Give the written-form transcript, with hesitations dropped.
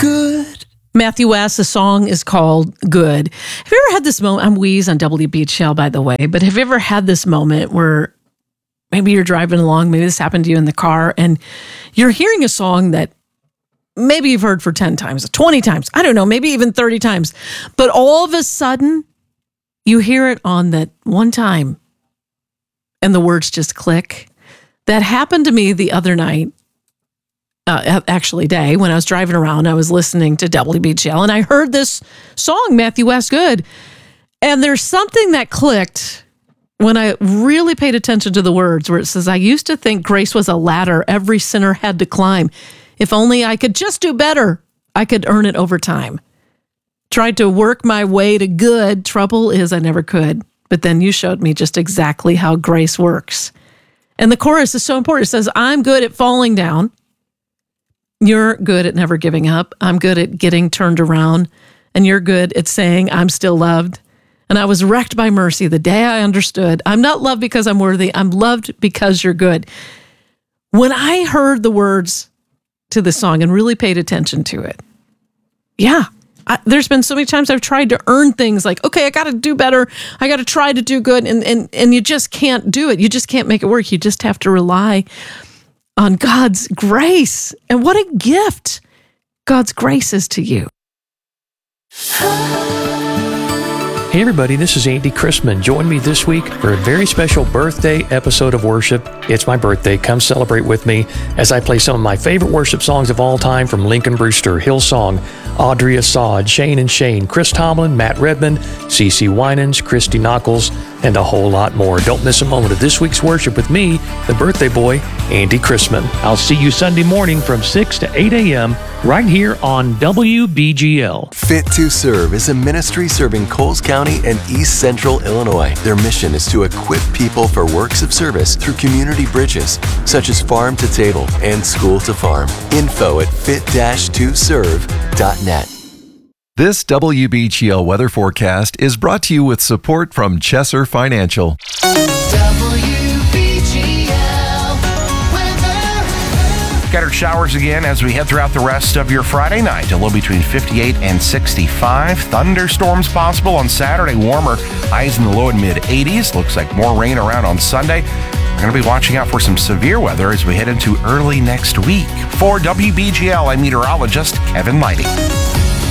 Good. Matthew West, the song is called Good. Have you ever had this moment? I'm Wheeze on WBHL, by the way, but have you ever had this moment where maybe you're driving along, maybe this happened to you in the car, and you're hearing a song that maybe you've heard for 10 times, 20 times, I don't know, maybe even 30 times, but all of a sudden you hear it on that one time and the words just click? That happened to me the other night. Day, when I was driving around, I was listening to WBGL and I heard this song, Matthew West, Good. And there's something that clicked when I really paid attention to the words where it says, I used to think grace was a ladder every sinner had to climb. If only I could just do better, I could earn it over time. Tried to work my way to good. Trouble is I never could. But then you showed me just exactly how grace works. And the chorus is so important. It says, I'm good at falling down. You're good at never giving up. I'm good at getting turned around. And you're good at saying, I'm still loved. And I was wrecked by mercy the day I understood. I'm not loved because I'm worthy. I'm loved because you're good. When I heard the words to this song and really paid attention to it, there's been so many times I've tried to earn things like, okay, I got to do better. I got to try to do good. And you just can't do it. You just can't make it work. You just have to rely on God's grace. And what a gift God's grace is to you. Hey everybody, this is Andy Chrisman. Join me this week for a very special birthday episode of worship. It's my birthday. Come celebrate with me as I play some of my favorite worship songs of all time from Lincoln Brewster, Hillsong, Audrey Assad, Shane and Shane, Chris Tomlin, Matt Redman, CeCe Winans, Christy Nockels, and a whole lot more. Don't miss a moment of this week's worship with me, the birthday boy, Andy Chrisman. I'll see you Sunday morning from 6 to 8 a.m. right here on WBGL. Fit to Serve is a ministry serving Coles County and East Central Illinois. Their mission is to equip people for works of service through community bridges, such as Farm to Table and School to Farm. Info at fit-2serve.net. This WBGL weather forecast is brought to you with support from Chesser Financial. Scattered showers again as we head throughout the rest of your Friday night. A low between 58 and 65. Thunderstorms possible on Saturday. Warmer highs in the low and mid 80s. Looks like more rain around on Sunday. We're going to be watching out for some severe weather as we head into early next week. For WBGL, I'm meteorologist Kevin Lighty.